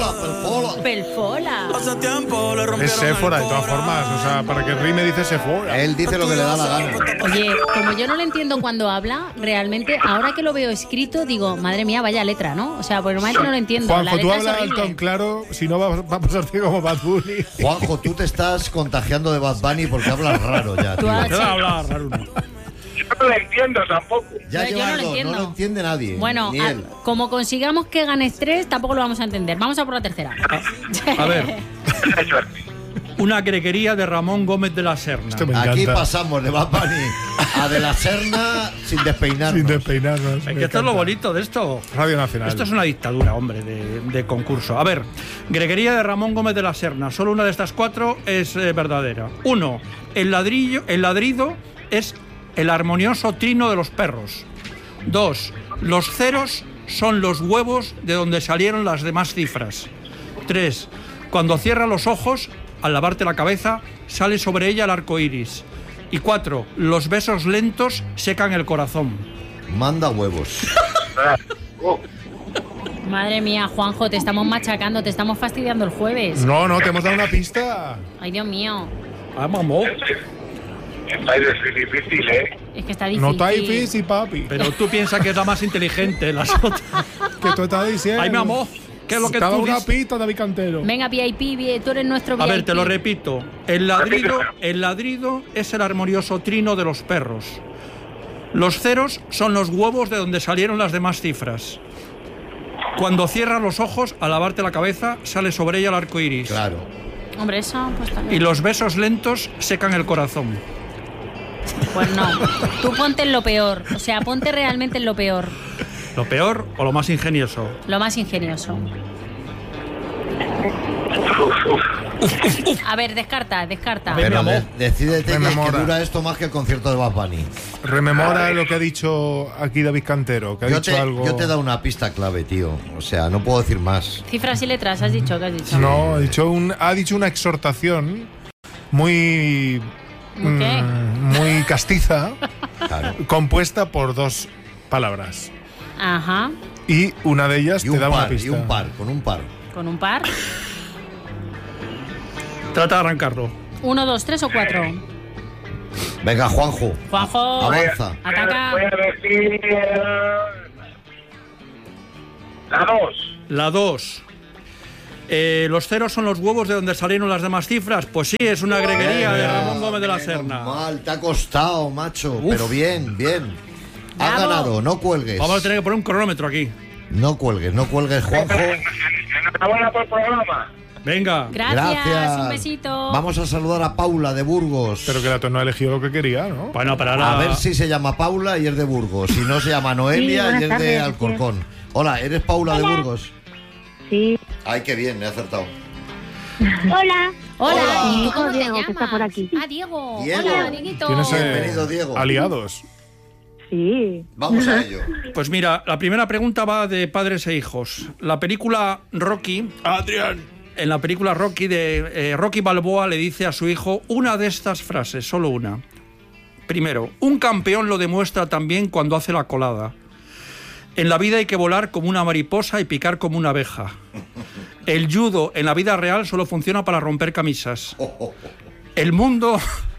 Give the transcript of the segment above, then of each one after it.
Pelfola. Hace tiempo le rompieron Es Séfora, de todas el cora. formas. O sea, para que rime dice Séfora. Él dice lo que le da la gana. Oye, como yo no lo entiendo cuando habla, realmente, ahora que lo veo escrito, digo, madre mía, vaya letra, ¿no? O sea, porque normalmente no lo entiendo. Juanjo, la tú letra es hablas horrible. tan claro, si no va a pasarte como Bad Bunny. Juanjo, tú te estás contagiando de Bad Bunny porque hablas raro ya, Tú tío. has- ¿Qué va a hablar, Raruno? Yo no lo entiendo tampoco. Ya Yo llevas no lo dos, entiendo. no lo entiende nadie. Bueno, ni él. como consigamos que ganes 3, tampoco lo vamos a entender. Vamos a por la tercera. A ver, una greguería de Ramón Gómez de la Serna. Esto me Aquí encanta. pasamos de Bad Bunny a De la Serna sin despeinarnos. Sin despeinarnos. Es me que esto es lo encanta. bonito de esto. Radio Nacional. Esto es una dictadura, hombre, de concurso. A ver, greguería de Ramón Gómez de la Serna. Solo una de estas 4 es verdadera. 1. El ladrido es el armonioso trino de los perros. 2. Los ceros son los huevos de donde salieron las demás cifras. 3. Cuando cierra los ojos, al lavarte la cabeza, sale sobre ella el arco iris. Y 4. Los besos lentos secan el corazón. Manda huevos. Madre mía, Juanjo, te estamos machacando, te estamos fastidiando el jueves. No, te hemos dado una pista. Ay, Dios mío. Ah, mamó. Está difícil, ¿eh? Es que está difícil. No está difícil, papi. Pero tú piensas que es la más inteligente, las otras. Que tú estás diciendo. Ay, mi amor, ¿qué es lo que Estaba tú una dices? pista, David Cantero. Venga, VIP, tú eres nuestro VIP. A ver, te lo repito. El ladrido es el armonioso trino de los perros. Los ceros son los huevos de donde salieron las demás cifras. Cuando cierras los ojos, al lavarte la cabeza, sale sobre ella el arco iris. Claro. Hombre, eso pues Y también. los besos lentos secan el corazón. Pues no. Tú ponte en lo peor. O sea, ponte realmente en lo peor. ¿Lo peor o lo más ingenioso? Lo más ingenioso. A ver, descarta. Pero amor. decídete que Rememora. dura esto más que el concierto de Bad Bunny. Rememora lo que ha dicho aquí David Cantero, que ha dicho algo. Yo te he dado una pista clave, tío. O sea, no puedo decir más. Cifras y letras, has dicho, ¿qué has dicho? No, ha dicho una exhortación muy. ¿Muy qué? Muy castiza, Claro. compuesta por 2 palabras. Ajá. Y una de ellas Y te un da una par, pista. y un par, con un par. Con un par. Trata de arrancarlo. 1, 2, 3 o 4. Venga, Juanjo. Juanjo. Avanza. Ataca. Voy a decir... la 2. La 2. Los ceros son los huevos de donde salieron las demás cifras. Pues sí, es una greguería de Ramón Gómez de la Serna. Mal, te ha costado, macho. Uf. Pero bien, bien. Ha Bravo. ganado, no cuelgues. Vamos a tener que poner un cronómetro aquí. No cuelgues, Juanjo. Enhorabuena por el programa. Venga. Gracias, un besito. Vamos a saludar a Paula de Burgos. Pero que la no ha elegido lo que quería, ¿no? Bueno, pero ahora... A ver si se llama Paula y es de Burgos. Si no, se llama Noelia Sí, y es buenas de tardes, Alcorcón. Hola, ¿eres Paula de Burgos? Sí. Ay, qué bien, me he acertado. Hola. Hola. Mi ¿Y hijo cómo te Diego, que llamas? está por aquí. Ah, Diego. Diego. Hola, Dieguito. Tienes Bienvenido, Diego. aliados. Sí. Vamos a ello. Pues mira, la primera pregunta va de padres e hijos. La película Rocky... Adrián. En la película Rocky de Rocky Balboa le dice a su hijo una de estas frases, solo una. Primero, un campeón lo demuestra también cuando hace la colada. En la vida hay que volar como una mariposa y picar como una abeja. El judo en la vida real solo funciona para romper camisas. El mundo...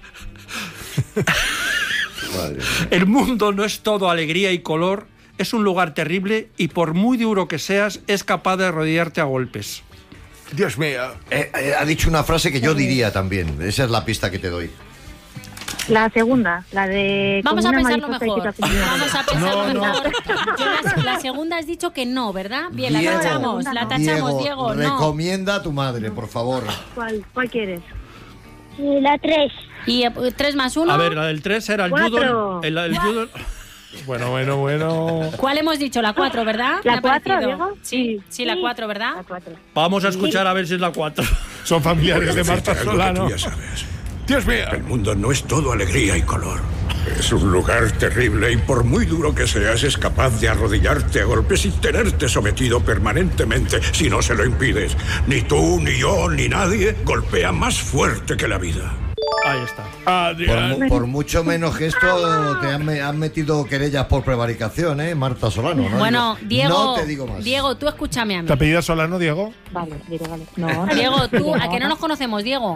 El mundo no es todo alegría y color, es un lugar terrible y por muy duro que seas, es capaz de arrodillarte a golpes. Dios mío. Ha dicho una frase que yo diría también. Esa es la pista que te doy. La segunda, la de... Vamos a como una pensarlo mariposa y mejor. pica pica. Vamos a pensarlo No, no. mejor. Yo la segunda has dicho que no, ¿verdad? Bien, Diego, la tachamos, Diego, no. recomienda a tu madre, por favor. ¿Cuál quieres? La 3. Y 3 más 1. A ver, la del 3 era el 4. judo. El judo. Bueno. ¿Cuál hemos dicho? La 4, ¿verdad? ¿La Me ha 4, parecido. Diego? Sí, la 4, ¿verdad? La 4. Vamos a escuchar a ver si es la 4. Son familiares de Marta Algo que Solano. tú ya sabes. Dios mío. El mundo no es todo alegría y color. Es un lugar terrible y por muy duro que seas es capaz de arrodillarte a golpes y tenerte sometido permanentemente si no se lo impides. Ni tú, ni yo, ni nadie golpea más fuerte que la vida. Ahí está. Por mucho menos que esto, te han metido querellas por prevaricación, Marta Solano. ¿No? Bueno, Diego, no te digo más. Diego, tú escúchame a mí. ¿Te apellidas Solano, Diego? Vale, vale. No. Diego, tú, ¿a que no nos conocemos, Diego?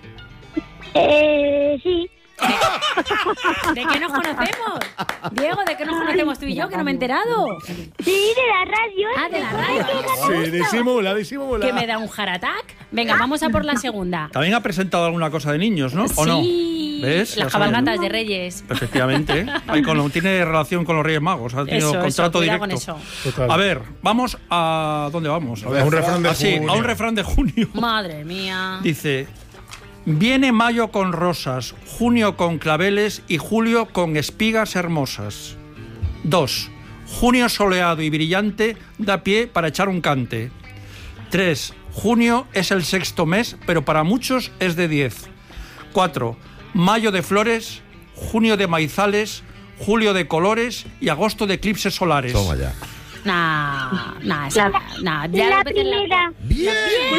Sí. ¿De qué nos conocemos? Diego, ¿de qué nos conocemos tú y yo? Que no me he enterado. Sí, de la radio. Ah, de la radio. Sí, disimula. Que me da un heart attack. Venga, vamos a por la segunda. También ha presentado alguna cosa de niños, ¿no? ¿O no? Sí. ¿Ves? Las Ya sabes. cabalgatas de Reyes. Efectivamente. Tiene relación con los Reyes Magos. Ha tenido contrato cuidado directo. con eso. Total. A ver, vamos a... ¿Dónde vamos? A un refrán de sí, junio. a un refrán de junio. Madre mía. Dice: viene mayo con rosas, junio con claveles y julio con espigas hermosas. 2. Junio soleado y brillante da pie para echar un cante. 3. Junio es el sexto mes, pero para muchos es de 10. 4. Mayo de flores, junio de maizales, julio de colores y agosto de eclipses solares. Toma ya. Nah, La primera. ¡Bien!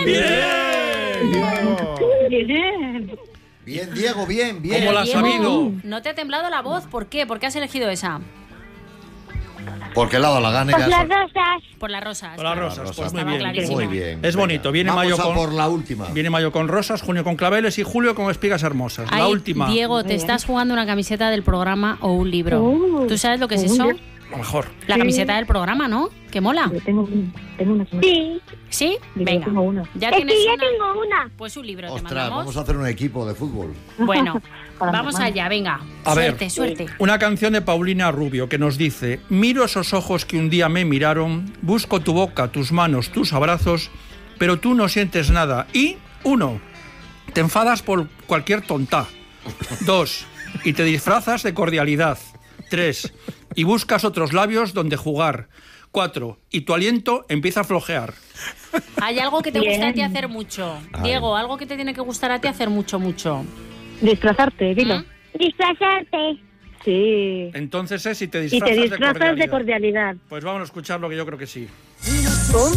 Diego. Bien, Diego, bien. ¿Cómo la has Diego, sabido? ¿no te ha temblado la voz? ¿Por qué? ¿Por qué has elegido esa? Porque le ha dado la gana. Pues las rosas. Por las rosas. Con las rosas, pues muy Estaba bien. clarísimo. Muy bien. Es bonito. Viene Vamos mayo a con... por la última. Viene mayo con rosas, junio con claveles y julio con espigas hermosas. La Ahí, última. Diego, te estás jugando una camiseta del programa o un libro. ¿Tú sabes lo que es eso? A lo mejor. La camiseta del programa, ¿no? Que mola. Yo tengo una. Sí. ¿Sí? Yo Venga. tengo una. Ya Es tienes que ya una. tengo una. Pues un libro te Ostras, mandamos. vamos a hacer un equipo de fútbol. Bueno, Para mi vamos hermana. allá, venga. A ver. Suerte. Una canción de Paulina Rubio que nos dice: miro esos ojos que un día me miraron, busco tu boca, tus manos, tus abrazos, pero tú no sientes nada. Y 1. Te enfadas por cualquier tonta. 2. Y te disfrazas de cordialidad. 3. Y buscas otros labios donde jugar. 4. Y tu aliento empieza a flojear. Hay algo que te gusta a ti hacer mucho. Diego, algo que te tiene que gustar a ti hacer mucho. Disfrazarte, dilo. ¿Mm? Disfrazarte. Sí. Entonces es si te Y disfrazas, te disfrazas de cordialidad. cordialidad. Pues vamos a escuchar lo que yo creo que sí.